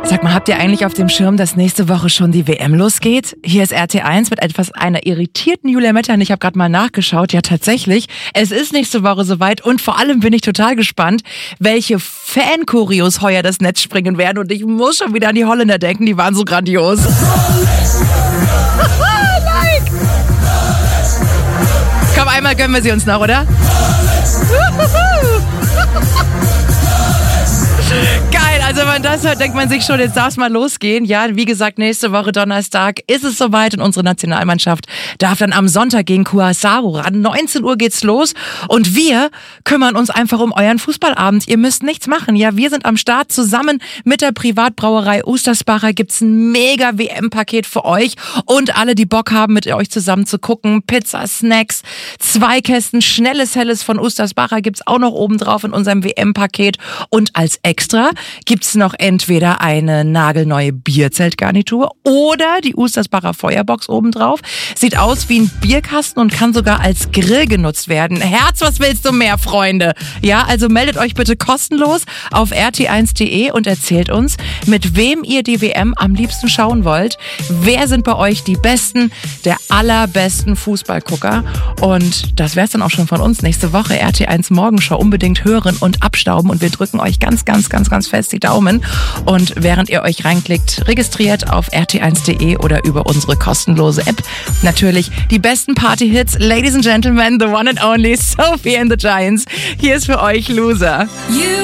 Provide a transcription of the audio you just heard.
Sag mal, habt ihr eigentlich auf dem Schirm, dass nächste Woche schon die WM losgeht? Hier ist RT1 mit einer irritierten Julia Mettern. Ich habe gerade mal nachgeschaut. Ja, tatsächlich, es ist nächste Woche soweit und vor allem bin ich total gespannt, welche Fan-Choreos heuer das Netz springen werden. Und ich muss schon wieder an die Holländer denken, die waren so grandios. Like. Komm, einmal gönnen wir sie uns noch, oder? Geil, also wenn man das hört, denkt man sich schon, jetzt darf es mal losgehen. Ja, wie gesagt, nächste Woche Donnerstag ist es soweit und unsere Nationalmannschaft darf dann am Sonntag gegen Curaçao ran. 19 Uhr geht's los und wir kümmern uns einfach um euren Fußballabend. Ihr müsst nichts machen. Ja, wir sind am Start zusammen mit der Privatbrauerei Ostersbacher. Gibt's ein mega WM-Paket für euch und alle, die Bock haben, mit euch zusammen zu gucken. Pizza, Snacks, 2 Kästen schnelles Helles von Ostersbacher gibt's auch noch oben drauf in unserem WM-Paket und als Extra gibt's noch entweder eine nagelneue Bierzeltgarnitur oder die Ostersbacher Feuerbox obendrauf. Sieht aus wie ein Bierkasten und kann sogar als Grill genutzt werden. Herz, was willst du mehr, Freunde? Ja, also meldet euch bitte kostenlos auf rt1.de und erzählt uns, mit wem ihr die WM am liebsten schauen wollt. Wer sind bei euch die Besten, der allerbesten Fußballgucker? Und das wär's dann auch schon von uns. Nächste Woche RT1 Morgenshow unbedingt hören und abstauben und wir drücken euch ganz fest die Daumen. Und während ihr euch reinklickt, registriert auf rt1.de oder über unsere kostenlose App. Natürlich die besten Party-Hits. Ladies and Gentlemen, the one and only Sophie and the Giants. Hier ist für euch Loser.